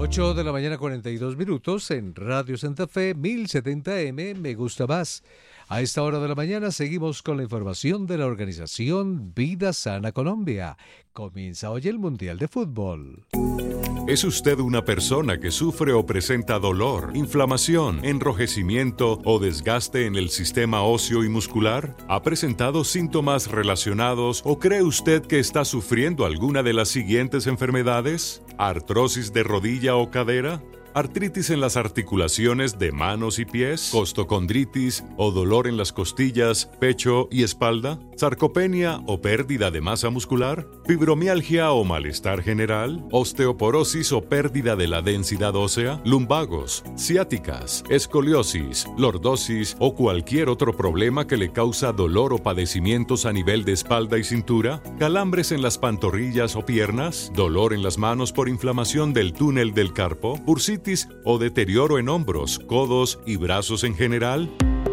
8 de la mañana 42 minutos en Radio Santa Fe 1070M Me Gusta Más. A esta hora de la mañana seguimos con la información de la organización Vida Sana Colombia. Comienza hoy el Mundial de Fútbol. ¿Es usted una persona que sufre o presenta dolor, inflamación, enrojecimiento o desgaste en el sistema óseo y muscular? ¿Ha presentado síntomas relacionados o cree usted que está sufriendo alguna de las siguientes enfermedades? ¿Artrosis de rodilla o cadera? ¿Artritis en las articulaciones de manos y pies? ¿Costocondritis o dolor en las costillas, pecho y espalda? ¿Sarcopenia o pérdida de masa muscular? ¿Fibromialgia o malestar general? ¿Osteoporosis o pérdida de la densidad ósea? ¿Lumbagos, ciáticas, escoliosis, lordosis o cualquier otro problema que le causa dolor o padecimientos a nivel de espalda y cintura? ¿Calambres en las pantorrillas o piernas? ¿Dolor en las manos por inflamación del túnel del carpo? ¿Bursitis o deterioro en hombros, codos y brazos en general?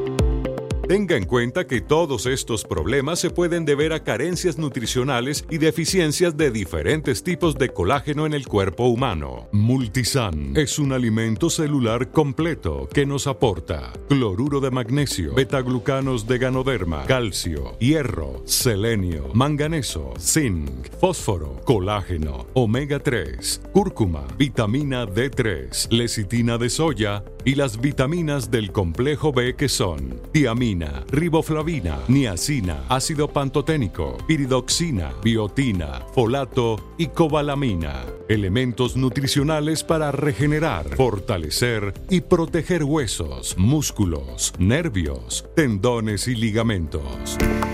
Tenga en cuenta que todos estos problemas se pueden deber a carencias nutricionales y deficiencias de diferentes tipos de colágeno en el cuerpo humano. Multisan es un alimento celular completo que nos aporta cloruro de magnesio, betaglucanos de ganoderma, calcio, hierro, selenio, manganeso, zinc, fósforo, colágeno, omega 3, cúrcuma, vitamina D3, lecitina de soya y las vitaminas del complejo B que son tiamina, riboflavina, niacina, ácido pantoténico, piridoxina, biotina, folato y cobalamina. Elementos nutricionales para regenerar, fortalecer y proteger huesos, músculos, nervios, tendones y ligamentos.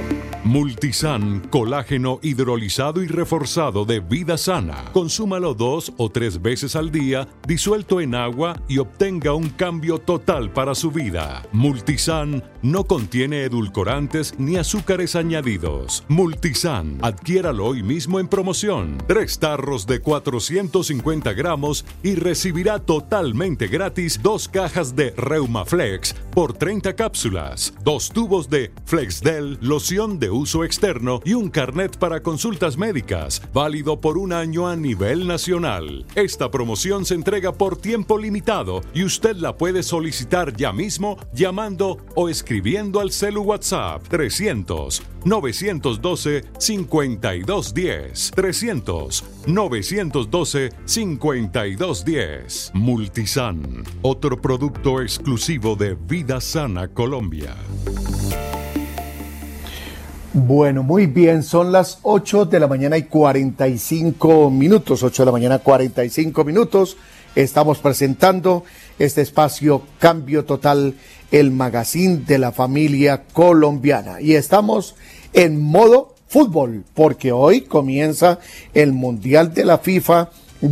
Multisan, colágeno hidrolizado y reforzado de Vida Sana. Consúmalo 2 o 3 veces al día, disuelto en agua y obtenga un cambio total para su vida. Multisan no contiene edulcorantes ni azúcares añadidos. Multisan, adquiéralo hoy mismo en promoción. 3 tarros de 450 gramos y recibirá totalmente gratis 2 cajas de Reumaflex por 30 cápsulas, 2 tubos de Flexdel, loción de uso externo y un carnet para consultas médicas, válido por 1 año a nivel nacional. Esta promoción se entrega por tiempo limitado y usted la puede solicitar ya mismo llamando o escribiendo al celu WhatsApp 300-912-5210. 300-912-5210. Multisan, otro producto exclusivo de Vida Sana Colombia. Bueno, muy bien, son las 8 de la mañana y 45 minutos, 8 de la mañana 45 minutos. Estamos presentando este espacio Cambio Total, el magazine de la familia colombiana. Y estamos en modo fútbol, porque hoy comienza el Mundial de la FIFA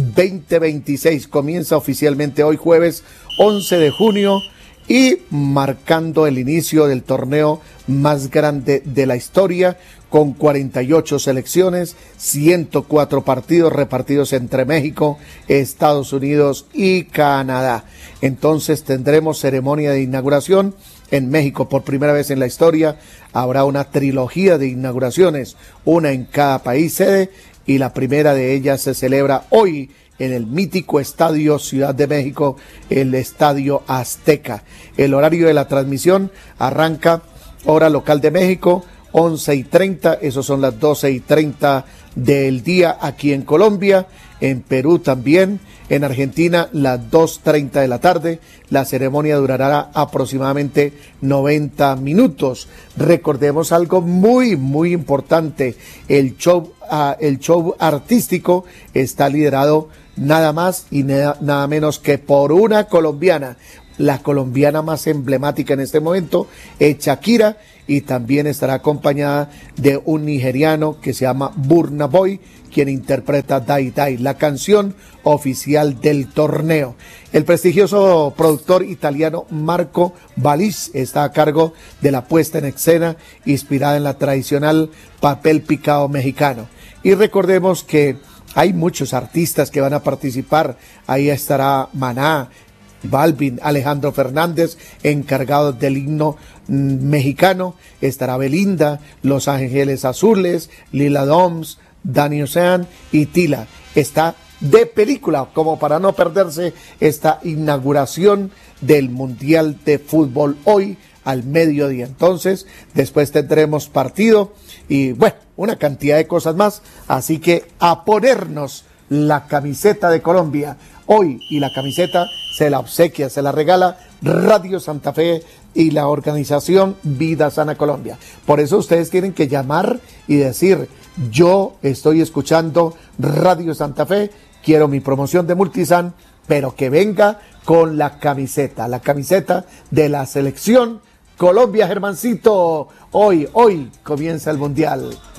2026. Comienza oficialmente hoy jueves 11 de junio. Y marcando el inicio del torneo más grande de la historia, con 48 selecciones, 104 partidos repartidos entre México, Estados Unidos y Canadá. Entonces tendremos ceremonia de inauguración en México por primera vez en la historia. Habrá una trilogía de inauguraciones, una en cada país sede, y la primera de ellas se celebra hoy en el mítico Estadio Ciudad de México, el Estadio Azteca. El horario de la transmisión arranca hora local de México, 11:30, esos son las 12:30 del día aquí en Colombia, en Perú también, en Argentina las 2:30 de la tarde. La ceremonia durará aproximadamente 90 minutos. Recordemos algo muy, muy importante, el show artístico está liderado nada más y nada menos que por una colombiana, la colombiana más emblemática en este momento, es Shakira, y también estará acompañada de un nigeriano que se llama Burna Boy, quien interpreta Dai Dai, la canción oficial del torneo. El prestigioso productor italiano Marco Balis está a cargo de la puesta en escena, inspirada en la tradicional papel picado mexicano. Y recordemos que hay muchos artistas que van a participar. Ahí estará Maná, Balvin, Alejandro Fernández, encargados del himno mexicano. Estará Belinda, Los Ángeles Azules, Lila Downs, Dani Ocean y Tila. Está de película, como para no perderse esta inauguración del Mundial de Fútbol hoy al mediodía. Entonces, después tendremos partido y bueno, una cantidad de cosas más, así que a ponernos la camiseta de Colombia hoy, y la camiseta se la obsequia, se la regala Radio Santa Fe y la organización Vida Sana Colombia. Por eso ustedes tienen que llamar y decir: yo estoy escuchando Radio Santa Fe, quiero mi promoción de Multisan, pero que venga con la camiseta de la selección Colombia. Germancito, hoy comienza el Mundial.